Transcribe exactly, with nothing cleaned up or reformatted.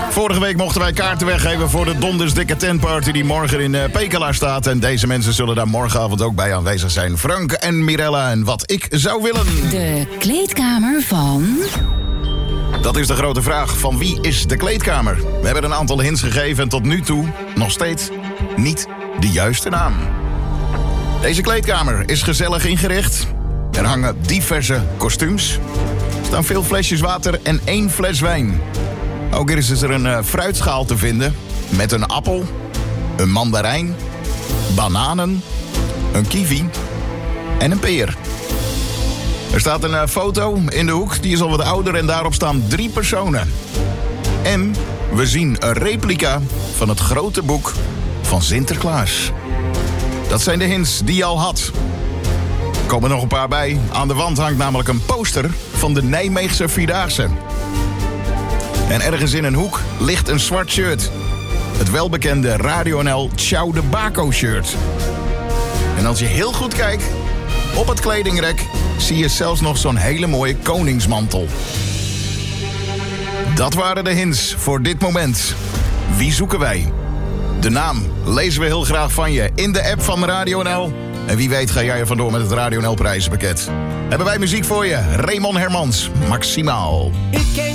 Vorige week mochten wij kaarten weggeven voor de dondersdikke tentparty die morgen in uh, Pekela staat. En deze mensen zullen daar morgenavond ook bij aanwezig zijn. Frank en Mirella en wat ik zou willen. De kleedkamer van... Dat is de grote vraag. Van wie is de kleedkamer? We hebben een aantal hints gegeven en tot nu toe nog steeds niet de juiste naam. Deze kleedkamer is gezellig ingericht. Er hangen diverse kostuums. Er staan veel flesjes water en één fles wijn. Ook is er een uh, fruitschaal te vinden met een appel, een mandarijn, bananen, een kiwi en een peer. Er staat een uh, foto in de hoek, die is al wat ouder en daarop staan drie personen. En we zien een replica van het grote boek van Sinterklaas. Dat zijn de hints die je al had. Er komen nog een paar bij. Aan de wand hangt namelijk een poster van de Nijmeegse Vierdaagse. En ergens in een hoek ligt een zwart shirt. Het welbekende Radio N L Ciao de Baco shirt. En als je heel goed kijkt, op het kledingrek zie je zelfs nog zo'n hele mooie koningsmantel. Dat waren de hints voor dit moment. Wie zoeken wij? De naam lezen we heel graag van je in de app van Radio N L. En wie weet ga jij er vandoor met het Radio N L prijzenpakket. Hebben wij muziek voor je? Raymond Hermans, Maximaal.